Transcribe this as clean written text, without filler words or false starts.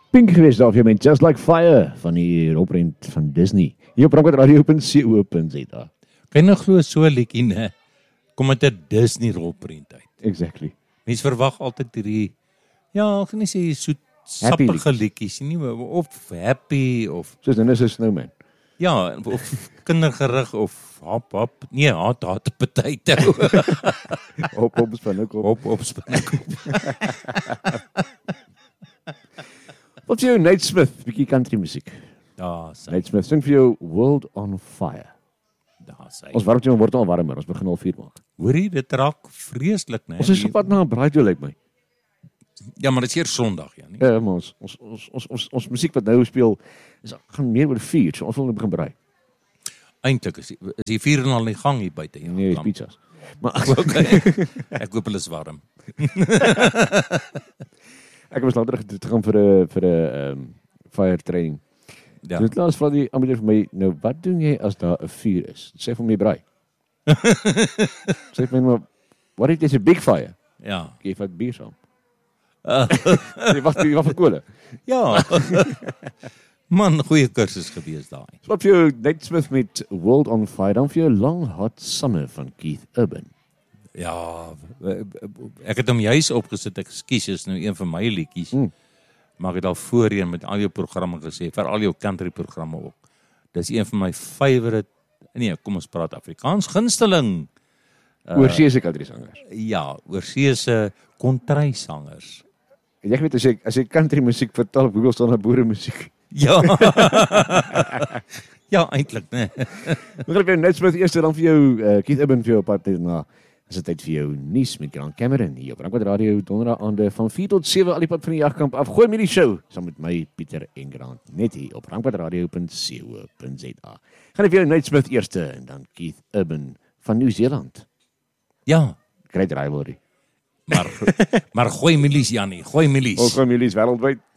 Pink geweest daar vir met Just Like Fire van die rolprent van Disney. Hier op radio.co.za. Kan jy nou glo so 'n liedjie, né? Kom uit 'n Disney rolprent uit. Exactly. Mense verwag altyd hierdie ek gaan nie sê soet Happy sappige liedjies nie, of happy of Soos Dennis is Snowman. ja, of kindergerig of hap, nee, haat potato. Op spinnekop. op spinnekop. Wat vir jou Nate Smith, bietjie country musiek. Daar sê, Nate Smith sing vir jou World on Fire. daar sê. Ons warmte word al warmer, ons begin al 4 maak. Hoor jy, dit raak vreeslik, né? Ons is op pad na 'n braaivleis lyk my. Ja, maar dit is hier Sondag, ja, nie? Ja, maar ons musiek wat nou speel gaan meer oor vuur, so ons wil nou begin braai. Eintlik is die vuur al in die gang hier buite. Ja, Nee, klam. pizzas. Maar Okay. Ek hoop hulle is warm. ek was later te gaan vir 'n fire training. Ja. Dit laat vra die aanbieder vir my, nou wat doen jy as daar 'n vuur is? Sê vir my braai. Sê vir my maar, what if there's a big fire? Ja. Gee wat bier saam. Wat vir kole? Ja. Man, goeie kursus gewees daai. So wat vir jou Nate Smith met World on Fire, dan vir jou Long Hot Summer van Keith Urban. Ja, ek het hom juis opgesit, ekskuus, is nou een van my liedjies. Maar ek het al voorheen met al jou programme gesê, vir al jou country programme ook. Dis een van my favorite, nee, kom ons praat Afrikaans, gunsteling. Oorseese country sangers. Ja, oorseese kontry-sangers. En jy weet as jy country musiek vertaal op Google staan daar boere musiek. Ja. Ja, eintlik, né? Ek gaan vir jou Nate Smith eers dan vir jou Keith Urban vir jou pad na. Is dit tyd vir jou nuus met Grant Cameron hier op Rankwat Radio donderdag aande van 4 tot 7 al die pad van die jagkamp af. Gooi met die show saam met my Pieter en Grant net hier op rankwatradio.co.za. Gaan ek vir jou Nate Smith eerste en dan Keith Urban van Nieu-Seeland. Ja, Great rivalry. maar gooi milies, Jannie, gooi milies. Ons gaan milies wêreldwyd.